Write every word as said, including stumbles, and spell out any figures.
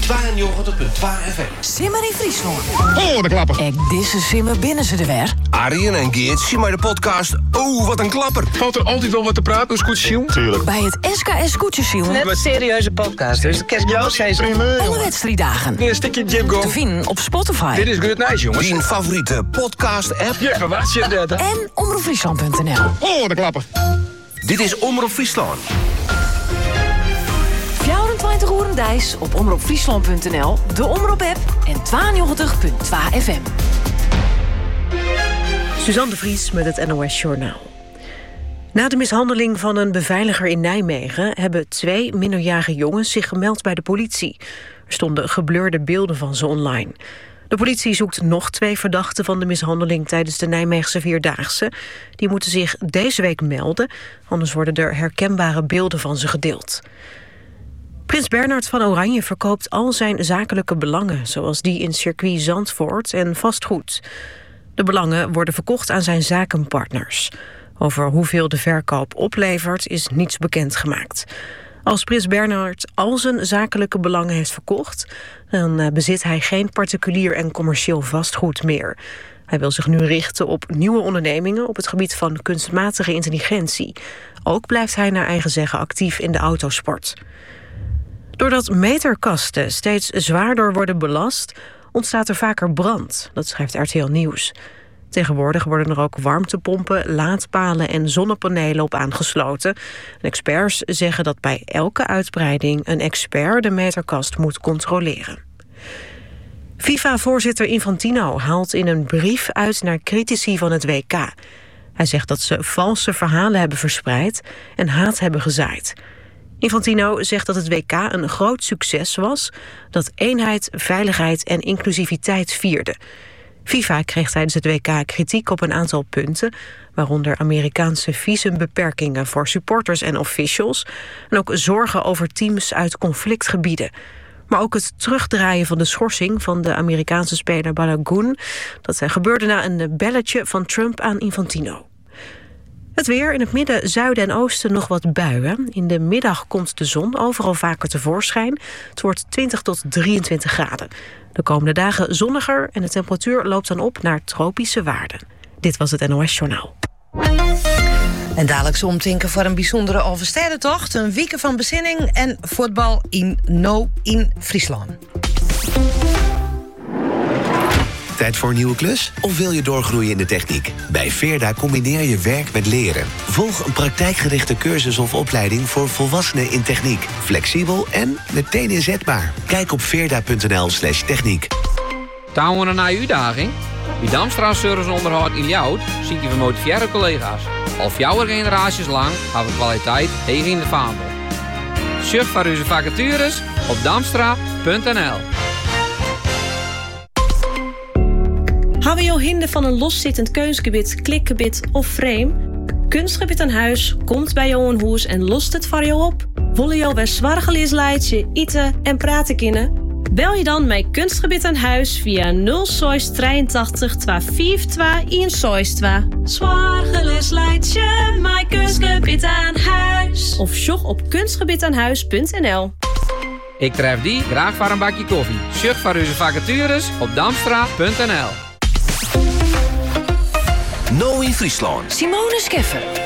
tweeënnegentig komma twee F M. Simmer in Friesland. Oh, de klapper. Ek disse simmer binnen ze er weer. Arjen en Geert zien maar de podcast. Oh, wat een klapper. Valt er altijd wel wat te praten, dus goed zien? Tuurlijk. Bij het S K S Koetjesjoen. Net een serieuze podcast, dus de kerstjous zijn ze. Alle wedstrijddagen. Een stukje Jim Go. Te vinden op Spotify. Dit is Good Nice, jongens. Die favoriete podcast-app. Ja, verwacht je dat? En omroep friesland punt n l. Oh, de klapper. Dit is Omroep Friesland. vierentwintig uur dijs op omroep friesland punt n l, de Omroep-app en tweeënnegentig komma twee F M. Suzanne de Vries met het N O S Journaal. Na de mishandeling van een beveiliger in Nijmegen hebben twee minderjarige jongens zich gemeld bij de politie. Er stonden geblurde beelden van ze online. De politie zoekt nog twee verdachten van de mishandeling tijdens de Nijmeegse Vierdaagse. Die moeten zich deze week melden, anders worden er herkenbare beelden van ze gedeeld. Prins Bernhard van Oranje verkoopt al zijn zakelijke belangen, zoals die in circuit Zandvoort en vastgoed. De belangen worden verkocht aan zijn zakenpartners. Over hoeveel de verkoop oplevert is niets bekendgemaakt. Als prins Bernhard al zijn zakelijke belangen heeft verkocht, dan bezit hij geen particulier en commercieel vastgoed meer. Hij wil zich nu richten op nieuwe ondernemingen op het gebied van kunstmatige intelligentie. Ook blijft hij naar eigen zeggen actief in de autosport. Doordat meterkasten steeds zwaarder worden belast, ontstaat er vaker brand. Dat schrijft R T L Nieuws. Tegenwoordig worden er ook warmtepompen, laadpalen en zonnepanelen op aangesloten. En experts zeggen dat bij elke uitbreiding een expert de meterkast moet controleren. FIFA-voorzitter Infantino haalt in een brief uit naar critici van het W K. Hij zegt dat ze valse verhalen hebben verspreid en haat hebben gezaaid. Infantino zegt dat het W K een groot succes was, dat eenheid, veiligheid en inclusiviteit vierde. FIFA kreeg tijdens het W K kritiek op een aantal punten, waaronder Amerikaanse visumbeperkingen voor supporters en officials en ook zorgen over teams uit conflictgebieden. Maar ook het terugdraaien van de schorsing van de Amerikaanse speler Balogun, dat gebeurde na een belletje van Trump aan Infantino. Het weer, in het midden, zuiden en oosten nog wat buien. In de middag komt de zon overal vaker tevoorschijn. Het wordt twintig tot drieëntwintig graden. De komende dagen zonniger en de temperatuur loopt dan op naar tropische waarden. Dit was het N O S Journaal. En dadelijk omtinken voor een bijzondere overstedentocht, een week van bezinning en voetbal in No in Friesland. Tijd voor een nieuwe klus? Of wil je doorgroeien in de techniek? Bij Veerda combineer je werk met leren. Volg een praktijkgerichte cursus of opleiding voor volwassenen in techniek. Flexibel en meteen inzetbaar. Kijk op veerda.nl slash techniek. Touwen we naar uw uitdaging? Wie Damstra Service onderhoudt in Ljouwt, ziet je gemotiveerde collega's. Al jouw generaties lang hebben we kwaliteit tegen in de vaandel. Surf voor onze vacatures op damstra punt n l. Hebben je hinder van een loszittend keusgebied, klikgebied of frame? Kunstgebied aan huis komt bij jou een hoes en lost het voor jou op. Willen jou weer zwargelies leidje, eten en praten kunnen? Bel je dan met Kunstgebied aan huis via nul zes drieëntachtig tweehonderdvijfentwintig eenenzestig. Zwargelies leidje, met Kunstgebied aan huis. Of sjog op kunstgebied aan huis punt n l. Ik tref die graag voor een bakje koffie. Surf voor onze vacatures op damstra punt n l. No in Friesland. Simone Scheffer.